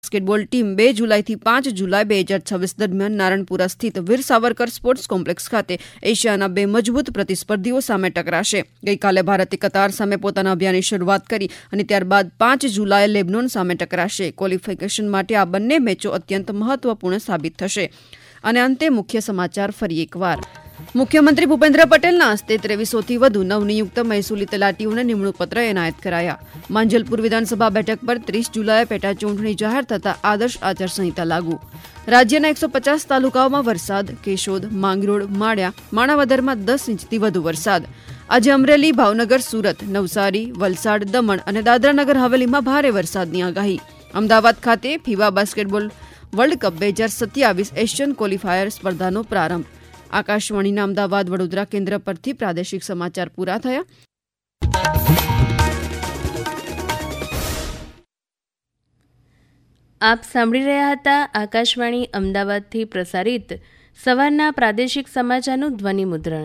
Basketball team 2 જુલાઈથી 5 જુલાઈ 2026 દરમિયાન નારણપુરા સ્થિત વીર Savarkar sports complex ખાતે એશિયાના 2 મજબૂત પ્રતિસ્પર્ધીઓ સામે ટકરાશે. ગઈકાલે ભારતે કતાર સામે પોતાના અભિયાનની શરૂઆત કરી અને ત્યારબાદ 5 જુલાઈએ લેબનોન સામે ટકરાશે. ક્વોલિફિકેશન માટે આ બંને મેચો અત્યંત મહત્વપૂર્ણ સાબિત થશે. અને અંતે મુખ્ય સમાચાર ફરી એકવાર. મુખ્યમંત્રી ભૂપેન્દ્ર પટેલના હસ્તે 2300થી વધુ નવનિયુક્ત મહેસૂલી તલાટીઓને નિમણૂક પત્ર એનાયત કરાયા. માંજલપુર વિધાનસભા બેઠક પર 30 જુલાઈએ પેટા ચૂંટણી જાહેર થતા આદર્શ આચારસંહિતા લાગુ. રાજ્યના 150 તાલુકાઓમાં વરસાદ. કેશોદ, માંગરોળ, માળિયા, માણાવદરમાં 10 ઇંચથી વધુ વરસાદ. આજે અમરેલી, ભાવનગર, સુરત, નવસારી, વલસાડ, દમણ અને દાદરાનગર હવેલીમાં ભારે વરસાદની આગાહી. અમદાવાદ ખાતે ફીવા basketball world cup 2027 Asian qualifier સ્પર્ધાનો પ્રારંભ. આકાશવાણીના અમદાવાદ વડોદરા કેન્દ્ર પરથી પ્રાદેશિક સમાચાર પૂરા થયા. આપ સાંભળી રહ્યા હતા આકાશવાણી અમદાવાદથી પ્રસારિત સવારના પ્રાદેશિક સમાચારનું ધ્વનિ મુદ્રણ.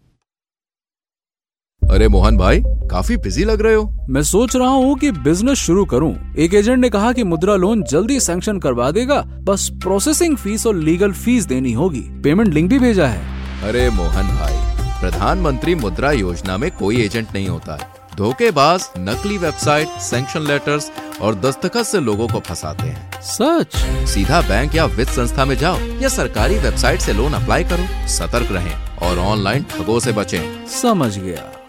अरे मोहन भाई, काफी बिजी लग रहे हो. मैं सोच रहा हूँ कि बिजनेस शुरू करूँ. एक एजेंट ने कहा कि मुद्रा लोन जल्दी सैंक्शन करवा देगा, बस प्रोसेसिंग फीस और लीगल फीस देनी होगी. पेमेंट लिंक भी भेजा है. अरे मोहन भाई, प्रधानमंत्री मुद्रा योजना में कोई एजेंट नहीं होता है. धोखेबाज नकली वेबसाइट, सैंक्शन लेटर्स और दस्तखत से लोगों को फंसाते हैं. सच? सीधा बैंक या वित्त संस्था में जाओ या सरकारी वेबसाइट से लोन अप्लाई करो. सतर्क रहें और ऑनलाइन ठगों से बचें. समझ गया.